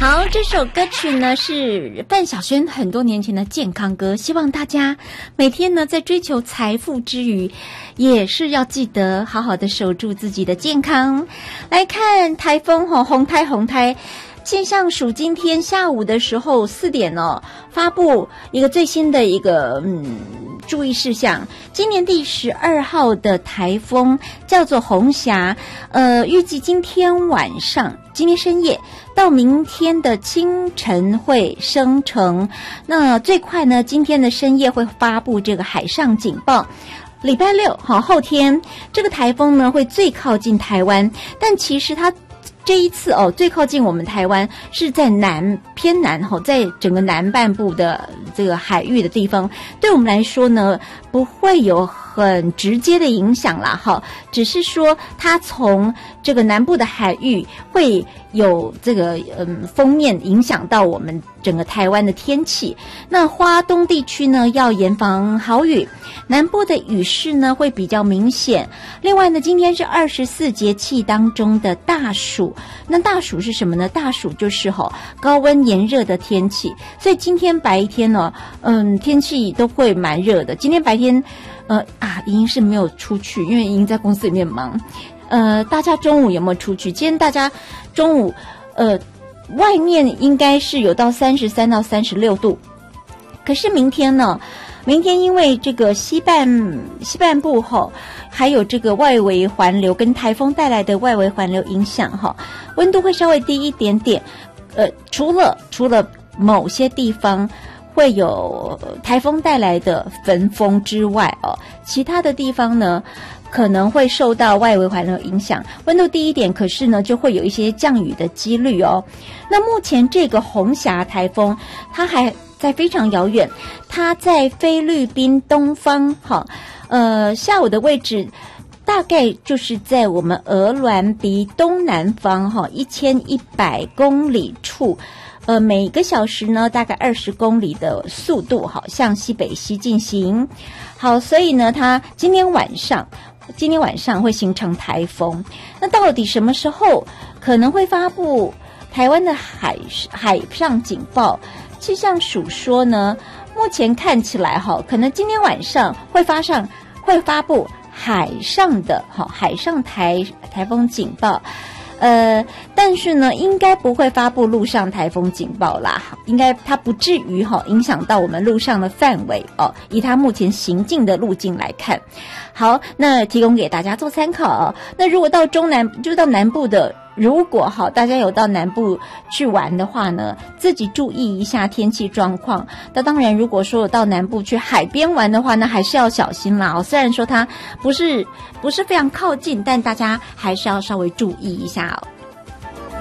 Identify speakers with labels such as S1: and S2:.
S1: 好，这首歌曲呢是范晓萱很多年前的健康歌，希望大家每天呢在追求财富之余，也是要记得好好的守住自己的健康。来看台风红台。气象署今天下午的时候4点发布一个最新的一个注意事项。今年第12号的台风叫做红霞，预计今天晚上、今天深夜到明天的清晨会生成。那最快呢，今天的深夜会发布这个海上警报。礼拜六后天这个台风呢会最靠近台湾，但其实它这一次最靠近我们台湾是在偏南在整个南半部的这个海域的地方，对我们来说呢不会有很直接的影响啦只是说它从这个南部的海域会有这个锋面影响到我们整个台湾的天气。那花东地区呢要严防豪雨，南部的雨势呢会比较明显。另外呢，今天是24节气当中的大暑。那大暑是什么呢？大暑就是高温炎热的天气，所以今天白天呢天气都会蛮热的。今天白天莹莹是没有出去，因为莹莹在公司里面忙。大家中午有没有出去？今天大家中午外面应该是有到33到36度。可是明天呢？明天因为这个西半部还有这个外围环流跟台风带来的外围环流影响温度会稍微低一点点。除了某些地方会有台风带来的焚风之外其他的地方呢可能会受到外围环流影响，温度低一点，可是呢就会有一些降雨的几率那目前这个红霞台风它还在非常遥远，它在菲律宾东方下午的位置大概就是在我们鹅銮鼻东南方1100公里处，每个小时呢大概20公里的速度向西北西进行。好，所以呢它今天晚上会形成台风。那到底什么时候可能会发布台湾的海上警报？气象署说呢，目前看起来可能今天晚上会发布海上台风警报。但是呢应该不会发布陆上台风警报啦，应该它不至于影响到我们陆上的范围以它目前行进的路径来看。好，那提供给大家做参考那如果到到南部的，如果大家有到南部去玩的话呢，自己注意一下天气状况。那当然如果说有到南部去海边玩的话呢，还是要小心啦虽然说它不是非常靠近，但大家还是要稍微注意一下